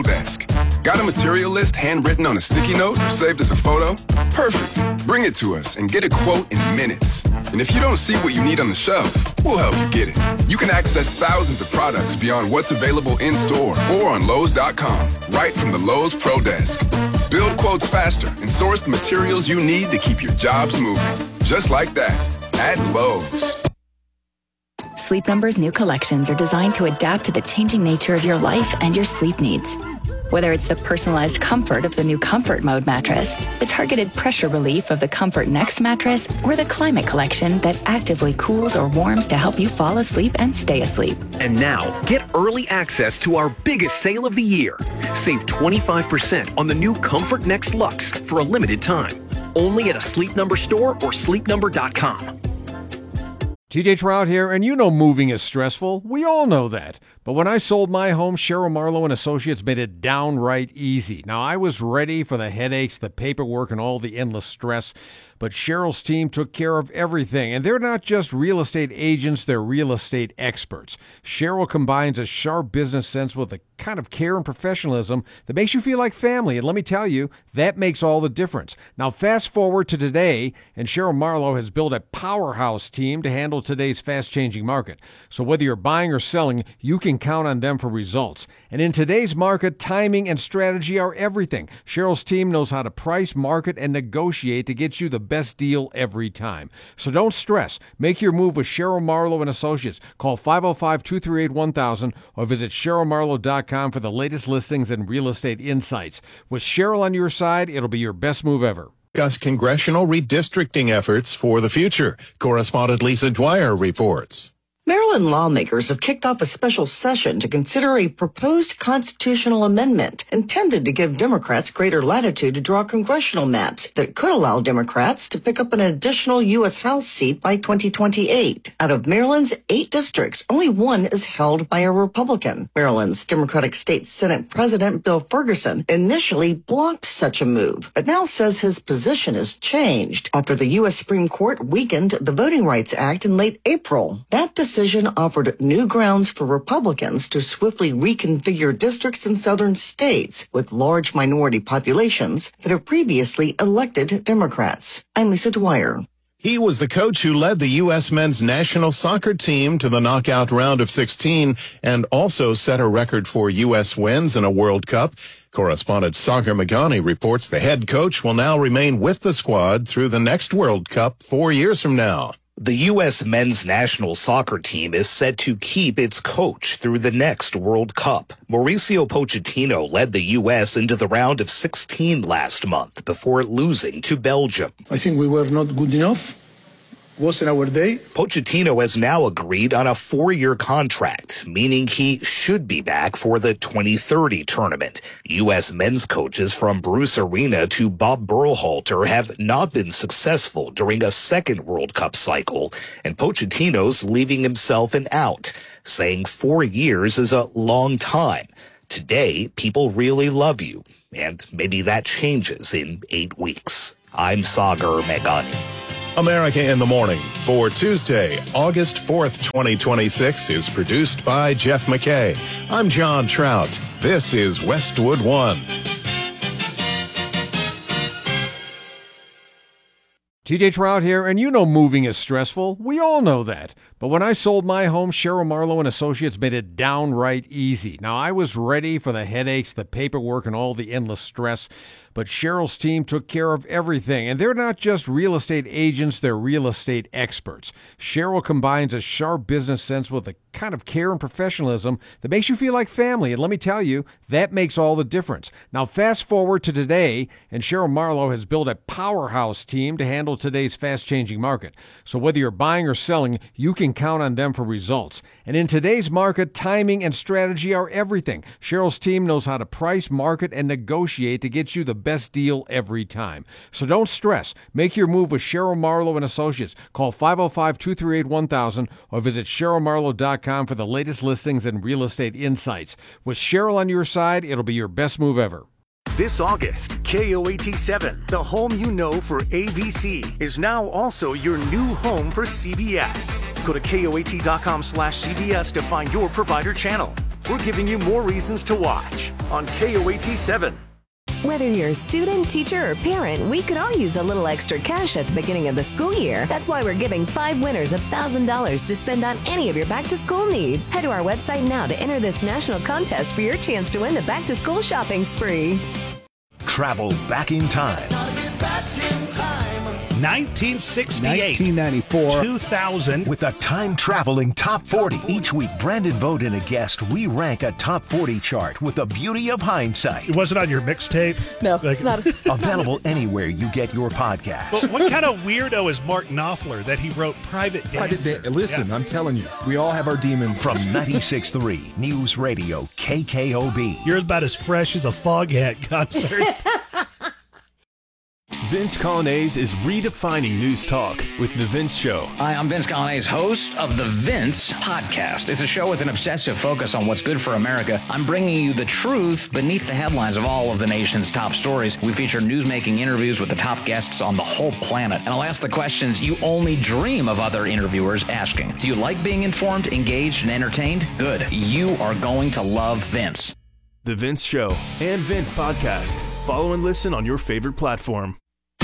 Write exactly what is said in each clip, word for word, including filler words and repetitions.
Desk. Got a material list handwritten on a sticky note or saved as a photo? Perfect. Bring it to us and get a quote in minutes. And if you don't see what you need on the shelf, we'll help you get it. You can access thousands of products beyond what's available in-store or on Lowe's dot com, right from the Lowe's Pro Desk. Build quotes faster and source the materials you need to keep your jobs moving. Just like that, at Lowe's. Sleep Number's new collections are designed to adapt to the changing nature of your life and your sleep needs. Whether it's the personalized comfort of the new Comfort Mode mattress, the targeted pressure relief of the Comfort Next mattress, or the Climate Collection that actively cools or warms to help you fall asleep and stay asleep. And now, get early access to our biggest sale of the year. Save twenty-five percent on the new Comfort Next Luxe for a limited time. Only at a Sleep Number store or sleep number dot com. T J Trout here, and you know moving is stressful. We all know that. But when I sold my home, Cheryl Marlowe and Associates made it downright easy. Now, I was ready for the headaches, the paperwork, and all the endless stress. But Cheryl's team took care of everything. And they're not just real estate agents, they're real estate experts. Cheryl combines a sharp business sense with a kind of care and professionalism that makes you feel like family. And let me tell you, that makes all the difference. Now, fast forward to today, and Cheryl Marlowe has built a powerhouse team to handle today's fast-changing market. So whether you're buying or selling, you can count on them for results. And in today's market, timing and strategy are everything. Cheryl's team knows how to price, market, and negotiate to get you the best deal every time. So don't stress. Make your move with Cheryl Marlowe and Associates. Call five oh five, two three eight, one thousand or visit cheryl marlowe dot com for the latest listings and real estate insights. With Cheryl on your side, it'll be your best move ever. Discuss congressional redistricting efforts for the future. Correspondent Lisa Dwyer reports. Maryland lawmakers have kicked off a special session to consider a proposed constitutional amendment intended to give Democrats greater latitude to draw congressional maps that could allow Democrats to pick up an additional U S House seat by twenty twenty-eight. Out of Maryland's eight districts, only one is held by a Republican. Maryland's Democratic State Senate President Bill Ferguson initially blocked such a move, but now says his position has changed after the U S Supreme Court weakened the Voting Rights Act in late April. That decision offered new grounds for Republicans to swiftly reconfigure districts in southern states with large minority populations that have previously elected Democrats. I'm Lisa Dwyer. He was the coach who led the U S men's national soccer team to the knockout round of sixteen and also set a record for U S wins in a World Cup. Correspondent Sagar Meghani reports the head coach will now remain with the squad through the next World Cup four years from now. The U S men's national soccer team is set to keep its coach through the next World Cup. Mauricio Pochettino led the U S into the round of sixteen last month before losing to Belgium. I think we were not good enough. Wasn't our day. Pochettino has now agreed on a four-year contract, meaning he should be back for the twenty thirty tournament. U S men's coaches from Bruce Arena to Bob Berhalter have not been successful during a second World Cup cycle, and Pochettino's leaving himself an out, saying four years is a long time. Today, people really love you, and maybe that changes in eight weeks. I'm Sagar Meghani. America in the Morning for Tuesday, August fourth, twenty twenty-six is produced by Jeff McKay. I'm John Trout. This is Westwood One. T J Trout here, and you know moving is stressful. We all know that. But when I sold my home, Cheryl Marlowe and Associates made it downright easy. Now, I was ready for the headaches, the paperwork, and all the endless stress. But Cheryl's team took care of everything. And they're not just real estate agents, they're real estate experts. Cheryl combines a sharp business sense with a kind of care and professionalism that makes you feel like family. And let me tell you, that makes all the difference. Now, fast forward to today, and Cheryl Marlowe has built a powerhouse team to handle today's fast-changing market. So whether you're buying or selling, you can count on them for results. And in today's market, timing and strategy are everything. Cheryl's team knows how to price, market, and negotiate to get you the best deal every time. So don't stress. Make your move with Cheryl Marlowe and Associates. Call five oh five, two three eight, one thousand or visit cheryl marlowe dot com for the latest listings and real estate insights. With Cheryl on your side, it'll be your best move ever. This August, K O A T seven, the home you know for A B C, is now also your new home for C B S. Go to K O A T dot com slash C B S to find your provider channel. we're giving you more reasons to watch on K O A T seven. Whether you're a student, teacher, or parent, we could all use a little extra cash at the beginning of the school year. That's why we're giving five winners one thousand dollars to spend on any of your back-to-school needs. Head to our website now to enter this national contest for your chance to win the back-to-school shopping spree. Travel back in time. nineteen sixty-eight, nineteen ninety-four, two thousand. With a time-traveling top forty. Each week, Brandon Vogt and a guest re-rank a top forty chart with the beauty of hindsight. It wasn't on your mixtape? No, like, it's not. Available anywhere you get your podcast. But what kind of weirdo is Mark Knopfler that he wrote Private Dancer? Private da- Listen, yeah. I'm telling you, we all have our demons. From ninety-six point three News Radio K K O B. You're about as fresh as a Foghat concert. Vince Colonnese is redefining news talk with The Vince Show. Hi, I'm Vince Colonnese, host of The Vince Podcast. It's a show with an obsessive focus on what's good for America. I'm bringing you the truth beneath the headlines of all of the nation's top stories. We feature newsmaking interviews with the top guests on the whole planet. And I'll ask the questions you only dream of other interviewers asking. Do you like being informed, engaged, and entertained? Good. You are going to love Vince. The Vince Show and Vince Podcast. Follow and listen on your favorite platform.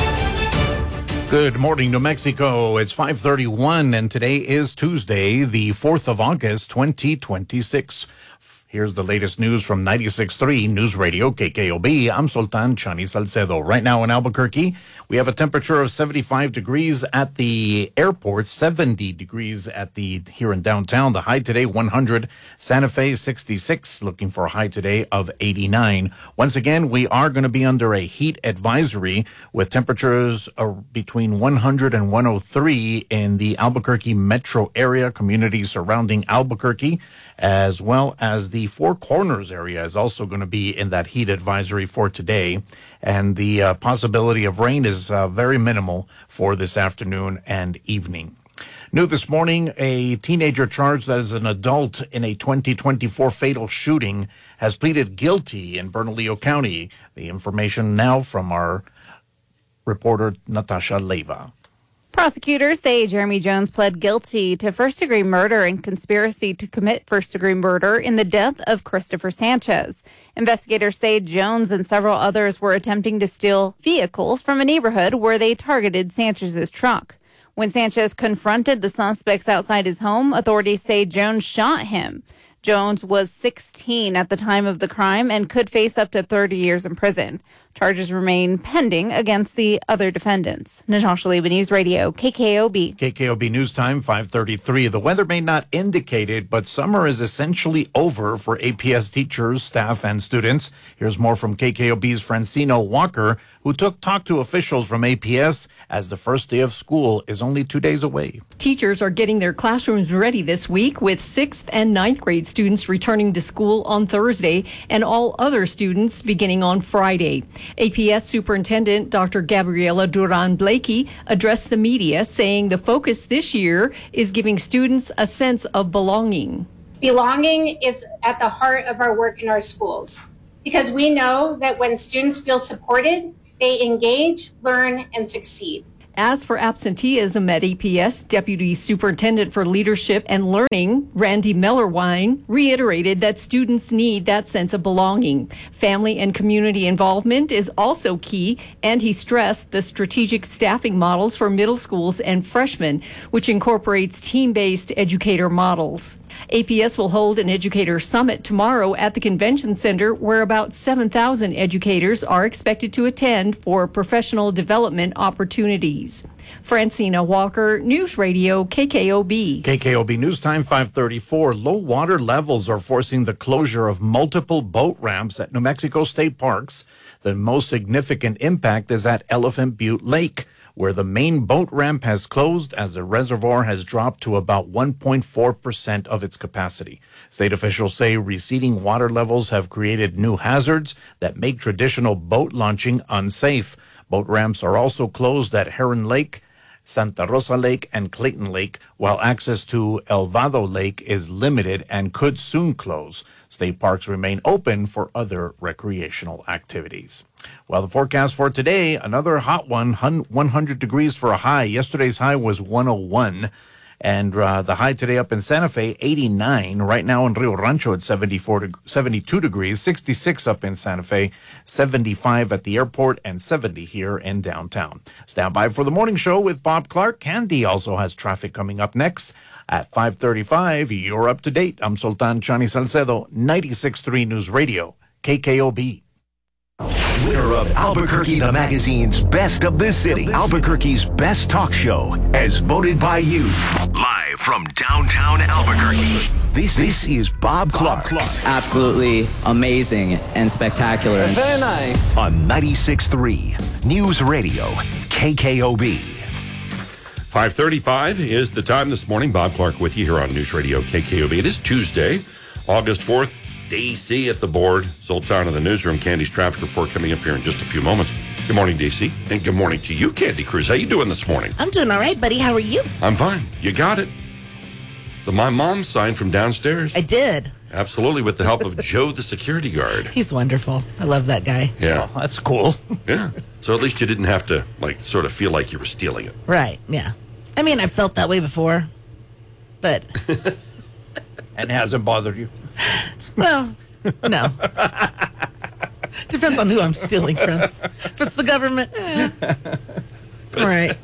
Good morning, New Mexico. It's five thirty-one, and today is Tuesday, the fourth of August, twenty twenty-six. Here's the latest news from ninety-six point three News Radio K K O B. I'm Sultan Chani Salcedo. Right now in Albuquerque, we have a temperature of seventy-five degrees at the airport, seventy degrees at the here in downtown. The high today, one hundred. Santa Fe, sixty-six. Looking for a high today of eighty-nine. Once again, we are going to be under a heat advisory with temperatures uh, between one hundred and one oh three in the Albuquerque metro area, communities surrounding Albuquerque, as well as the Four Corners area is also going to be in that heat advisory for today. And the uh, possibility of rain is uh, very minimal for this afternoon and evening. New this morning, a teenager charged as an adult in a twenty twenty-four fatal shooting has pleaded guilty in Bernalillo County. The information now from our reporter, Natasha Leyva. Prosecutors say Jeremy Jones pled guilty to first-degree murder and conspiracy to commit first-degree murder in the death of Christopher Sanchez. Investigators say Jones and several others were attempting to steal vehicles from a neighborhood where they targeted Sanchez's truck. When Sanchez confronted the suspects outside his home, authorities say Jones shot him. Jones was sixteen at the time of the crime and could face up to thirty years in prison. Charges remain pending against the other defendants. Natasha Leba, News Radio, K K O B. K K O B News Time, five thirty-three. The weather may not indicate it, but summer is essentially over for A P S teachers, staff, and students. Here's more from K K O B's Francino Walker, who took talk to officials from A P S as the first day of school is only two days away. Teachers are getting their classrooms ready this week, with sixth and ninth grade students returning to school on Thursday and all other students beginning on Friday. A P S Superintendent Doctor Gabriela Duran Blakey addressed the media, saying the focus this year is giving students a sense of belonging. Belonging is at the heart of our work in our schools, because we know that when students feel supported, they engage, learn, and succeed. As for absenteeism at A P S, Deputy Superintendent for Leadership and Learning, Randy Mellerwine, reiterated that students need that sense of belonging. Family and community involvement is also key, and he stressed the strategic staffing models for middle schools and freshmen, which incorporates team-based educator models. A P S will hold an educator summit tomorrow at the convention center, where about seven thousand educators are expected to attend for professional development opportunities. Francina Walker, News Radio, K K O B. K K O B News Time, five thirty-four. Low water levels are forcing the closure of multiple boat ramps at New Mexico state parks. The most significant impact is at Elephant Butte Lake, where the main boat ramp has closed as the reservoir has dropped to about one point four percent of its capacity. State officials say receding water levels have created new hazards that make traditional boat launching unsafe. Boat ramps are also closed at Heron Lake, Santa Rosa Lake, and Clayton Lake, while access to El Vado Lake is limited and could soon close. State parks remain open for other recreational activities. Well, the forecast for today, another hot one, one hundred degrees for a high. Yesterday's high was one oh one. And uh, the high today up in Santa Fe, eighty-nine. Right now in Rio Rancho, it's seventy-four to seventy-two degrees, sixty-six up in Santa Fe, seventy-five at the airport, and seventy here in downtown. Stand by for the morning show with Bob Clark. Candy also has traffic coming up next at five thirty-five. You're up to date. I'm Sultan Chani Salcedo, ninety-six point three News Radio, K K O B. Winner of Albuquerque the Magazine's Best of the City, Albuquerque's Best Talk Show, as voted by you. Live from downtown Albuquerque, this, this is Bob Clark. Bob Clark. Absolutely amazing and spectacular. Very nice. On ninety-six point three News Radio, K K O B. five thirty-five is the time this morning. Bob Clark with you here on News Radio K K O B. It is Tuesday, August fourth. D C at the board. Sultan of the newsroom. Candy's traffic report coming up here in just a few moments. Good morning, D C. And good morning to you, Candy Cruz. How you doing this morning? I'm doing all right, buddy. How are you? I'm fine. You got it. The My Mom sign from downstairs. I did. Absolutely, with the help of Joe, the security guard. He's wonderful. I love that guy. Yeah. Oh, that's cool. Yeah. So at least you didn't have to, like, sort of feel like you were stealing it. Right, yeah. I mean, I've felt that way before, but... And it hasn't bothered you? Well, no. Depends on who I'm stealing from. If it's the government, eh. All right.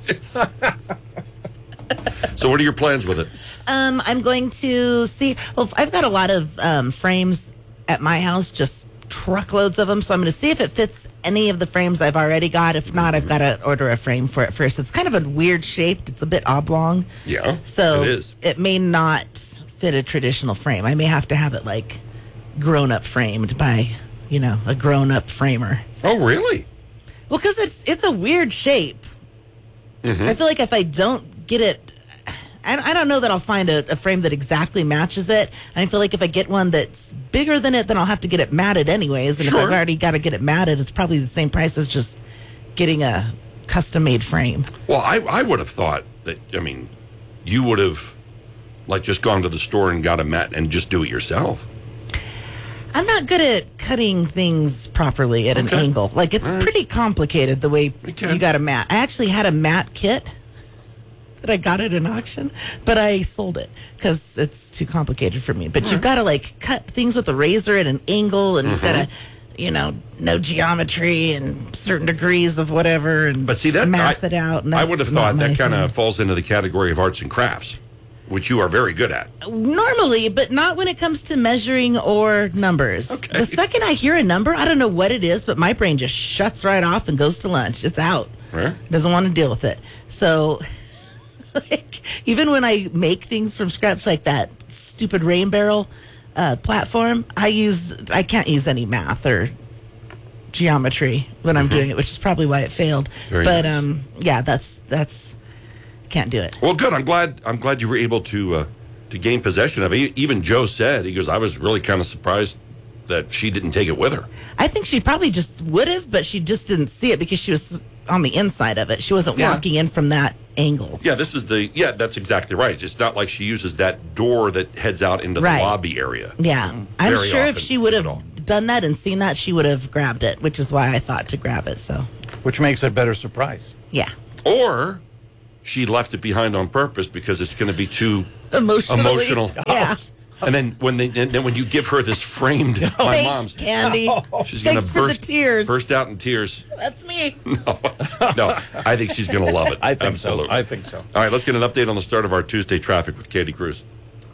So what are your plans with it? Um, I'm going to see... Well, I've got a lot of um, frames at my house, just truckloads of them, so I'm going to see if it fits any of the frames I've already got. If not, I've got to order a frame for it first. It's kind of a weird shaped. It's a bit oblong. Yeah, so it is. It may not fit a traditional frame. I may have to have it, like, grown-up framed by, you know, a grown-up framer. Oh, really? Well, because it's, it's a weird shape. Mm-hmm. I feel like if I don't get it... I, I don't know that I'll find a, a frame that exactly matches it. I feel like if I get one that's bigger than it, then I'll have to get it matted anyways. And sure. if I've already got to get it matted, it's probably the same price as just getting a custom-made frame. Well, I, I would have thought that, I mean, you would have, like, just gone to the store and got a mat and just do it yourself. I'm not good at cutting things properly at okay. an angle. Like, it's right. pretty complicated the way okay. you got a mat. I actually had a mat kit that I got at an auction, but I sold it because it's too complicated for me. But right. you've got to, like, cut things with a razor at an angle, and mm-hmm. you've got to, you know, know geometry and certain degrees of whatever, and but see, that, math I, it out. And I would have thought that kind of falls into the category of arts and crafts, which you are very good at. Normally, but not when it comes to measuring or numbers. Okay. The second I hear a number, I don't know what it is, but my brain just shuts right off and goes to lunch. It's out. Right. Doesn't want to deal with it. So... Like, even when I make things from scratch, like that stupid rain barrel uh, platform, I use I can't use any math or geometry when I'm mm-hmm. doing it, which is probably why it failed. Very but nice. um, yeah, that's that's can't do it. Well, good. I'm glad. I'm glad you were able to uh, to gain possession of it. Even Joe said, he goes, I was really kind of surprised that she didn't take it with her. I think she probably just would have, but she just didn't see it because she was on the inside of it. She wasn't yeah. walking in from that angle. Yeah, this is the, yeah, that's exactly right. It's not like she uses that door that heads out into right. the lobby area. Yeah. Mm-hmm. I'm Very sure if often, she would have done that and seen that, she would have grabbed it, which is why I thought to grab it, so. Which makes it a better surprise. Yeah. Or she left it behind on purpose because it's going to be too emotional. Yeah. And then when they, and then when you give her this framed, no. my Thanks, mom's Candy. she's going to burst, tears. burst out in tears. That's me. No, no, I think she's going to love it. I think Absolutely. so. I think so. All right, let's get an update on the start of our Tuesday traffic with Candy Cruz.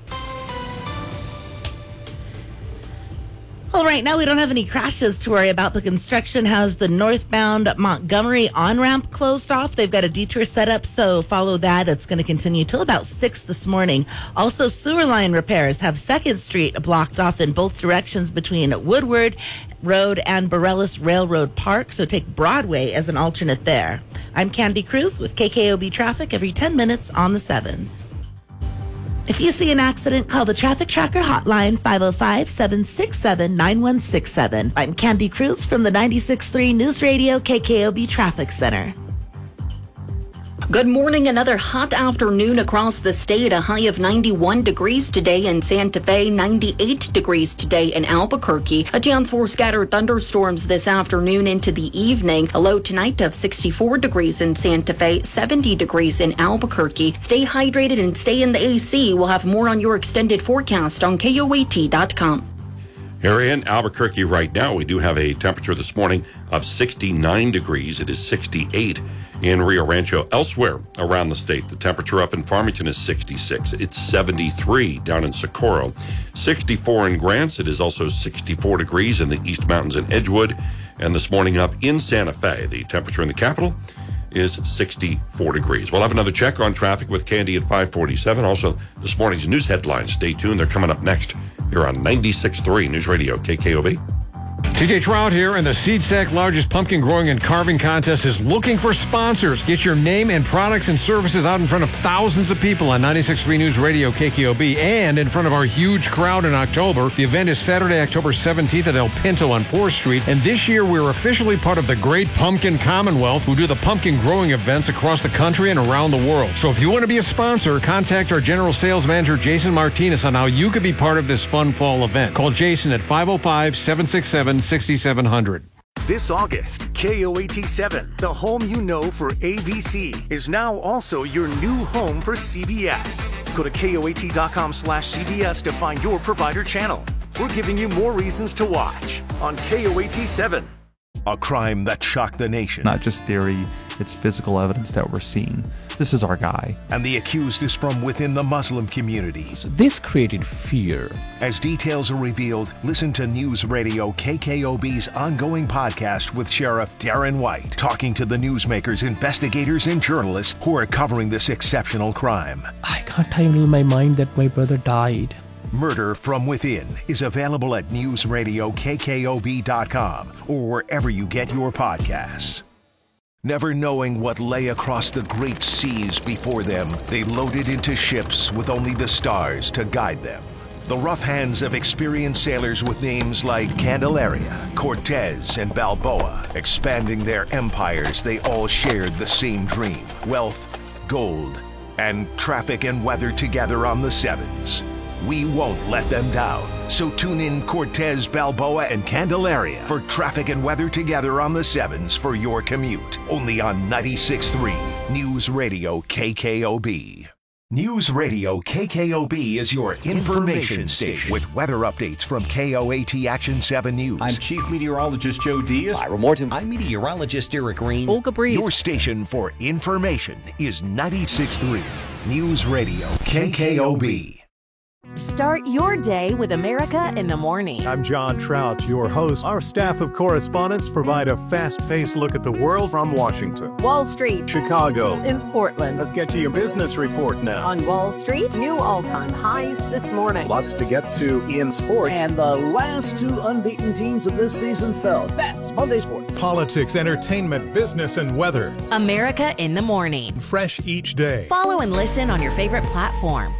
Well, right now we don't have any crashes to worry about. The construction has the northbound Montgomery on-ramp closed off. They've got a detour set up, so follow that. It's going to continue till about six this morning. Also, sewer line repairs have second Street blocked off in both directions between Woodward Road and Borellis Railroad Park, so take Broadway as an alternate there. I'm Candy Cruz with K K O B Traffic every ten minutes on the sevens. If you see an accident, call the Traffic Tracker hotline, five oh five, seven six seven, nine one six seven. I'm Candy Cruz from the ninety-six point three News Radio K K O B Traffic Center. Good morning. Another hot afternoon across the state. A high of ninety-one degrees today in Santa Fe, ninety-eight degrees today in Albuquerque. A chance for scattered thunderstorms this afternoon into the evening. A low tonight of sixty-four degrees in Santa Fe, seventy degrees in Albuquerque. Stay hydrated and stay in the A C. We'll have more on your extended forecast on K O A T dot com. Here in Albuquerque right now, we do have a temperature this morning of sixty-nine degrees. It is sixty-eight in Rio Rancho. Elsewhere around the state, the temperature up in Farmington is sixty-six. It's seventy-three down in Socorro. sixty-four in Grants. It is also sixty-four degrees in the East Mountains and Edgewood. And this morning up in Santa Fe, the temperature in the capital is sixty-four degrees. We'll have another check on traffic with Candy at five forty-seven. Also, this morning's news headlines. Stay tuned. They're coming up next here on ninety-six point three News Radio K K O B. T J Trout here, and the Seed Sack largest pumpkin growing and carving contest is looking for sponsors. Get your name and products and services out in front of thousands of people on ninety-six point three News Radio K K O B and in front of our huge crowd in October. The event is Saturday, October seventeenth at El Pinto on fourth Street, and this year we're officially part of the Great Pumpkin Commonwealth, who do the pumpkin growing events across the country and around the world. So if you want to be a sponsor, contact our General Sales Manager, Jason Martinez, on how you could be part of this fun fall event. Call Jason at five oh five, seven six seven, six seven zero zero. This August, K O A T seven, the home you know for A B C, is now also your new home for C B S. Go to K O A T dot com slash C B S to find your provider channel. We're giving you more reasons to watch on K O A T seven. A crime that shocked the nation. Not just theory, it's physical evidence that we're seeing. This is our guy. And the accused is from within the Muslim community. This created fear. As details are revealed, listen to News Radio K K O B's ongoing podcast with Sheriff Darren White, talking to the newsmakers, investigators, and journalists who are covering this exceptional crime. I can't handle in my mind that my brother died. Murder from Within is available at news radio K K O B dot com or wherever you get your podcasts. Never knowing what lay across the great seas before them, they loaded into ships with only the stars to guide them. The rough hands of experienced sailors with names like Candelaria, Cortez, and Balboa. Expanding their empires, they all shared the same dream: wealth, gold, and traffic and weather together on the Sevens. We won't let them down. So tune in Cortez, Balboa, and Candelaria for traffic and weather together on the Sevens for your commute. Only on ninety-six point three News Radio K K O B. News Radio K K O B is your information station with weather updates from K O A T Action seven News. I'm Chief Meteorologist Joe Diaz. Ira Morton. I'm Meteorologist Eric Green. Olga Breeze. Your station for information is ninety-six point three News Radio K K O B. Start your day with America in the Morning. I'm John Trout, your host. Our staff of correspondents provide a fast-paced look at the world from Washington, Wall Street, Chicago, and Portland. Let's get to your business report now. On Wall Street, new all-time highs this morning. Lots to get to in sports. And the last two unbeaten teams of this season fell. That's Monday Sports. Politics, entertainment, business, and weather. America in the Morning. Fresh each day. Follow and listen on your favorite platform.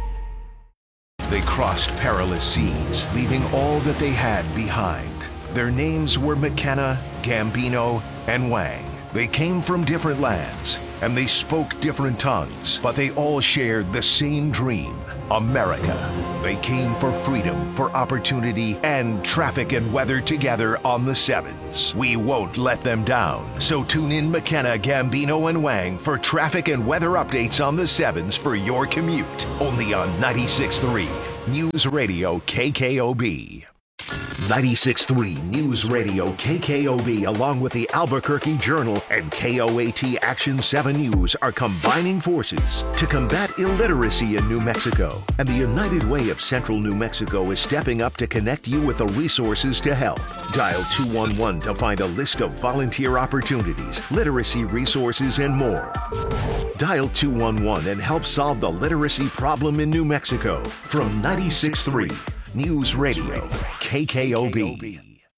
They crossed perilous seas, leaving all that they had behind. Their names were McKenna, Gambino, and Wang. They came from different lands, and they spoke different tongues, but they all shared the same dream: America. They came for freedom, for opportunity, and traffic and weather together on the Sevens. We won't let them down. So tune in McKenna, Gambino, and Wang for traffic and weather updates on the Sevens for your commute. Only on ninety-six point three News Radio K K O B. ninety-six point three News Radio K K O B, along with the Albuquerque Journal and K O A T Action seven News, are combining forces to combat illiteracy in New Mexico. And the United Way of Central New Mexico is stepping up to connect you with the resources to help. Dial two one one to find a list of volunteer opportunities, literacy resources, and more. Dial two one one and help solve the literacy problem in New Mexico. From ninety-six point three News Radio K K O B.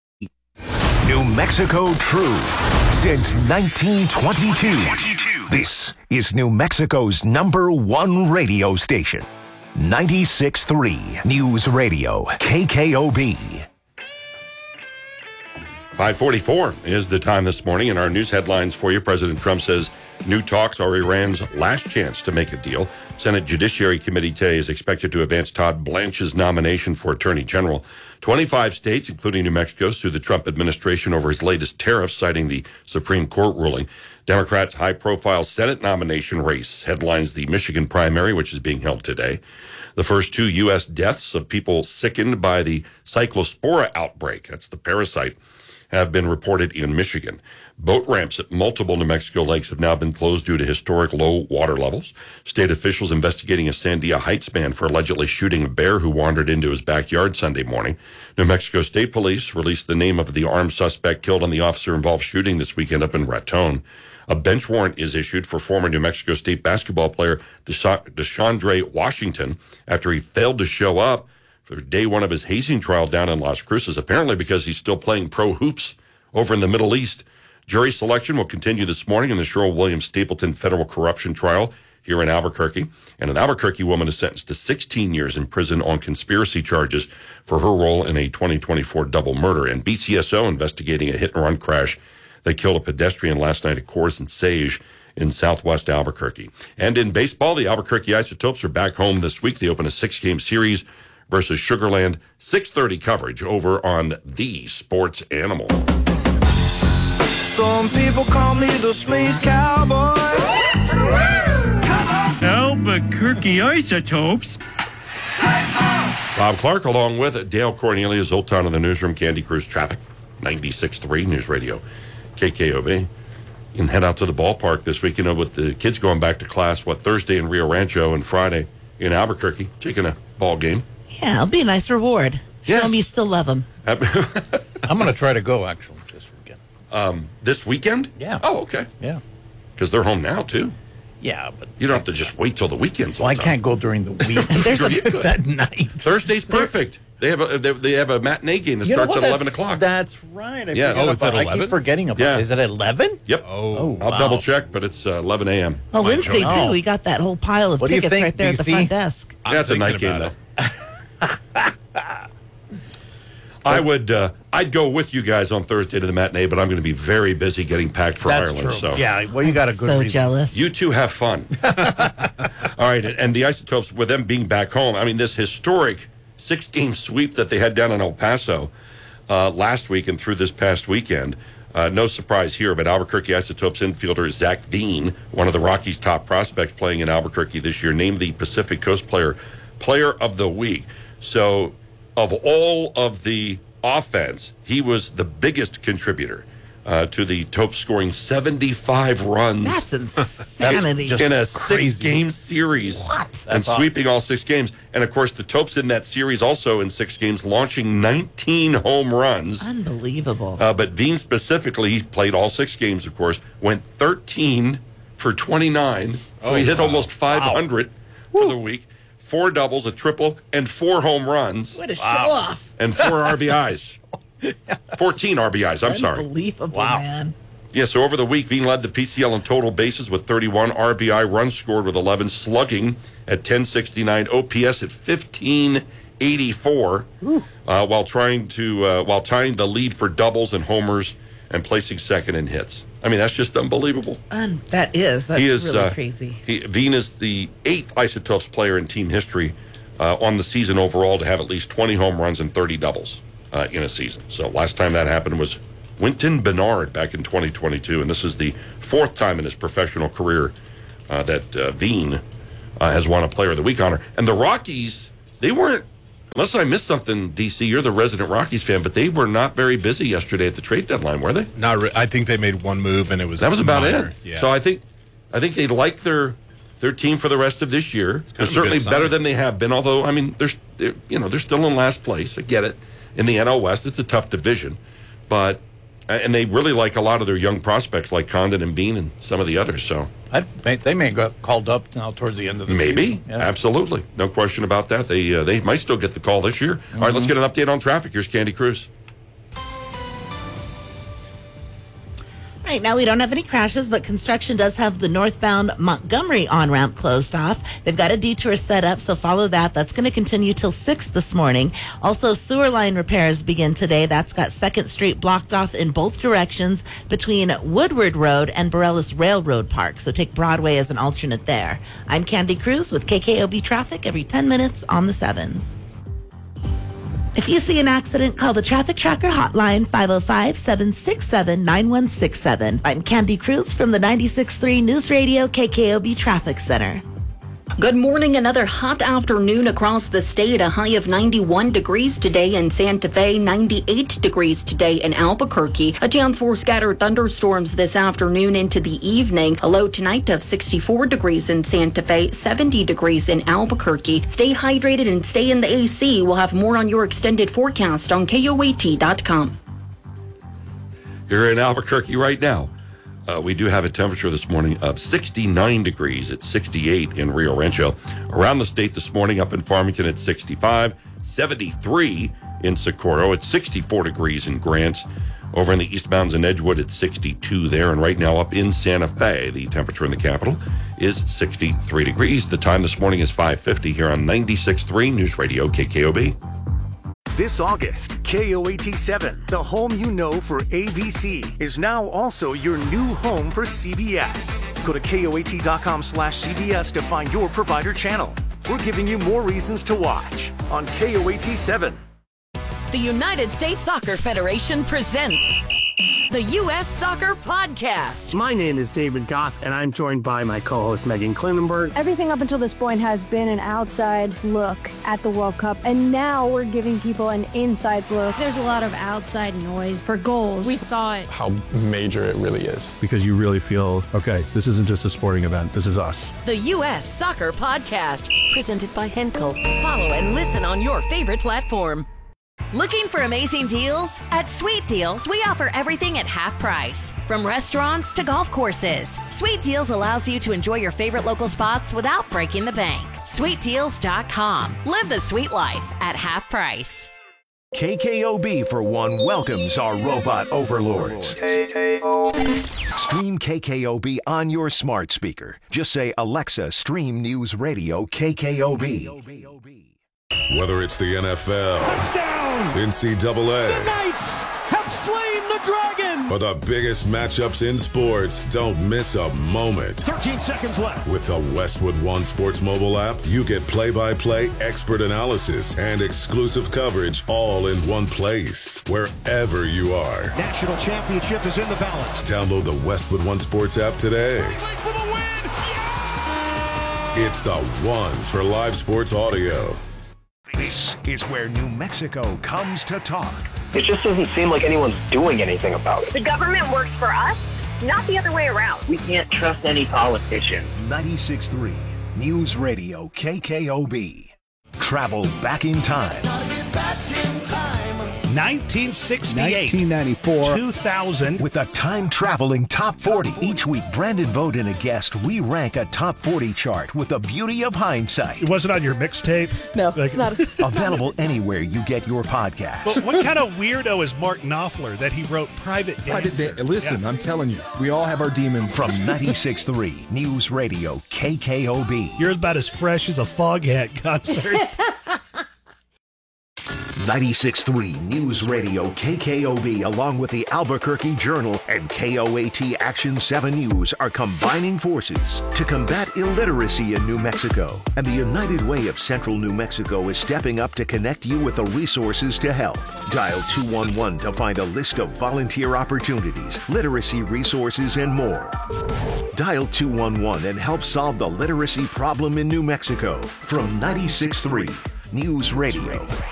New Mexico True since nineteen twenty-two. This is New Mexico's number one radio station. ninety-six point three News Radio K K O B. five forty-four is the time this morning, and our news headlines for you. President Trump says New talks are Iran's last chance to make a deal. Senate Judiciary Committee today is expected to advance Todd Blanche's nomination for Attorney General. twenty-five states, including New Mexico, sued the Trump administration over his latest tariffs, citing the Supreme Court ruling. Democrats' high-profile Senate nomination race headlines the Michigan primary, which is being held today. The first two U S deaths of people sickened by the Cyclospora outbreak, that's the parasite, have been reported in Michigan. Boat ramps at multiple New Mexico lakes have now been closed due to historic low water levels. State officials investigating a Sandia Heights man for allegedly shooting a bear who wandered into his backyard Sunday morning. New Mexico State Police released the name of the armed suspect killed in the officer-involved shooting this weekend up in Raton. A bench warrant is issued for former New Mexico State basketball player Deshaundre Washington after he failed to show up for day one of his hazing trial down in Las Cruces, apparently because he's still playing pro hoops over in the Middle East. Jury selection will continue this morning in the Sherwin-Williams Stapleton federal corruption trial here in Albuquerque. And an Albuquerque woman is sentenced to sixteen years in prison on conspiracy charges for her role in a twenty twenty-four double murder. And B C S O investigating a hit-and-run crash that killed a pedestrian last night at Coors and Sage in southwest Albuquerque. And in baseball, the Albuquerque Isotopes are back home this week. They open a six-game series versus Sugarland. six thirty coverage over on The Sports Animal. Some people call me the Space Cowboy. Albuquerque Isotopes. Bob Clark along with Dale Cornelius, Old Town in the Newsroom, Candy Cruise Traffic, ninety-six point three News Radio, K K O B. You can head out to the ballpark this week, you know, with the kids going back to class, what, Thursday in Rio Rancho and Friday in Albuquerque, taking a ball game. Yeah, it'll be a nice reward. Show Yes. them you still love them. I'm going to try to go, actually, this weekend. Um, this weekend? Yeah. Oh, okay. Yeah. Because they're home now, too. Yeah, but You don't have to just wait till the weekends. well, I can't go during the week. There's Sure a, you could. that night. Thursday's perfect. They have a they, they have a matinee game that You know starts what? at That's- eleven o'clock. That's right. I Yeah. forget Oh, it's about- at I keep eleven? forgetting about Yeah. it. Is it at eleven? Yep. Oh, I'll wow. double check, but it's uh, eleven a.m. oh, Wednesday, God. too. We got that whole pile of What do you tickets think, right there at the D C? front desk. Yeah, it's a night game, though. I would, uh, I'd go with you guys on Thursday to the matinee, but I'm going to be very busy getting packed for That's Ireland. true. So Yeah, well, you got a good So reason. jealous. you two have fun. All right, and the Isotopes, with them being back home, I mean, this historic six-game sweep that they had down in El Paso uh, last week and through this past weekend. Uh, no surprise here, but Albuquerque Isotopes infielder Zach Dean, one of the Rockies' top prospects playing in Albuquerque this year, named the Pacific Coast Player Player of the Week. So, of all of the offense, he was the biggest contributor uh, to the Topes scoring seventy-five runs. That's insanity. just in a crazy. six-game series. What? And That's aw- sweeping all six games. And, of course, the Topes in that series also in six games, launching nineteen home runs. Unbelievable. Uh, but Dean specifically, he played all six games, of course, went thirteen for twenty-nine. So Oh, he hit wow. almost five hundred for the week. Four doubles, a triple, and four home runs. What a show off. And four R B Is. fourteen R B Is, I'm sorry. Unbelievable, Wow. man. Yeah, so over the week, Veen led the P C L in total bases with thirty-one, R B I, runs scored with eleven, slugging at ten sixty-nine, O P S at fifteen eighty-four, uh, while trying to uh, while tying the lead for doubles and homers and placing second in hits. I mean, that's just unbelievable. Un- that is. That's he is really uh, crazy. He, Veen is the eighth Isotopes player in team history uh, on the season overall to have at least twenty home runs and thirty doubles uh, in a season. So last time that happened was Winton Bernard back in twenty twenty-two, and this is the fourth time in his professional career uh, that uh, Veen uh, has won a Player of the Week honor. And the Rockies, they weren't, unless I missed something, D C, you're the resident Rockies fan, but they were not very busy yesterday at the trade deadline, were they? Not re- I think they made one move, and it was That was about minor. it. Yeah. So I think I think they like their their team for the rest of this year. kind They're of a certainly good better sign. than they have been. Although I mean, they're, they're you know they're still in last place. I get it. In the N L West, it's a tough division, but and they really like a lot of their young prospects like Condon and Bean and some of the others. So I, they, they may get called up now towards the end of the maybe, season. Yeah. absolutely, no question about that. They uh, they might still get the call this year. All right, let's get an update on traffic. Here's Candy Cruz. All Right now, we don't have any crashes, but construction does have the northbound Montgomery on-ramp closed off. They've got a detour set up, so follow that. That's going to continue till six this morning. Also, sewer line repairs begin today. That's got second Street blocked off in both directions between Woodward Road and Borellis Railroad Park. So take Broadway as an alternate there. I'm Candy Cruz with K K O B Traffic every ten minutes on the sevens. If you see an accident, call the Traffic Tracker hotline, five oh five, seven six seven, nine one six seven. I'm Candy Cruz from the ninety-six point three News Radio K K O B Traffic Center. Good morning. Another hot afternoon across the state. A high of ninety-one degrees today in Santa Fe, ninety-eight degrees today in Albuquerque. A chance for scattered thunderstorms this afternoon into the evening. A low tonight of sixty-four degrees in Santa Fe, seventy degrees in Albuquerque. Stay hydrated and stay in the A C. We'll have more on your extended forecast on K O A T dot com. You're in Albuquerque right now. Uh, we do have a temperature this morning of sixty-nine degrees. It's sixty-eight in Rio Rancho. Around the state this morning, up in Farmington, it's sixty-five, seventy-three in Socorro. It's sixty-four degrees in Grants. Over in the East Mountains and Edgewood, it's sixty-two there. And right now up in Santa Fe, the temperature in the capital is sixty-three degrees. The time this morning is five fifty here on ninety-six point three News Radio K K O B. This August, K O A T seven, the home you know for A B C, is now also your new home for C B S. Go to K O A T dot com slash C B S to find your provider channel. We're giving you more reasons to watch on K O A T seven. The United States Soccer Federation presents the U S Soccer Podcast. My name is David Goss, and I'm joined by my co-host Megan Klinenberg. Everything up until this point has been an outside look at the World Cup, and now we're giving people an inside look. There's a lot of outside noise for goals. We thought how major it really is, because you really feel, okay, this isn't just a sporting event, this is us. The U S Soccer Podcast, presented by Henkel. Follow and listen on your favorite platform. Looking for amazing deals? At Sweet Deals, we offer everything at half price. From restaurants to golf courses, Sweet Deals allows you to enjoy your favorite local spots without breaking the bank. sweet deals dot com. Live the sweet life at half price. K K O B, for one, welcomes our robot overlords. Stream K K O B on your smart speaker. Just say, Alexa, stream News Radio K K O B. Whether it's the N F L, touchdown, N C double A, the Knights have slain the dragon, or the biggest matchups in sports, don't miss a moment. thirteen seconds left. With the Westwood One Sports mobile app, you get play-by-play expert analysis and exclusive coverage all in one place, wherever you are. National championship is in the balance. Download the Westwood One Sports app today. For the win. Yeah! It's the one for live sports audio. This is where New Mexico comes to talk. It just doesn't seem like anyone's doing anything about it. The government works for us, not the other way around. We can't trust any politician. ninety-six point three News Radio K K O B. Travel back in time. nineteen sixty-eight, nineteen ninety-four, two thousand. With a time-traveling top forty. Each week, Brandon Vogt and a guest re-rank a top forty chart with the beauty of hindsight. It wasn't on your mixtape? No, like, it's not. Available anywhere you get your podcast. But what kind of weirdo is Mark Knopfler that he wrote Private Dancer? Private da- Listen, yeah. I'm telling you, we all have our demons. From ninety-six point three News Radio K K O B. You're about as fresh as a Foghat concert. ninety-six point three News Radio K K O B, along with the Albuquerque Journal and K O A T Action seven News, are combining forces to combat illiteracy in New Mexico. And the United Way of Central New Mexico is stepping up to connect you with the resources to help. Dial two one one to find a list of volunteer opportunities, literacy resources, and more. Dial two one one and help solve the literacy problem in New Mexico. From ninety-six point three News Radio.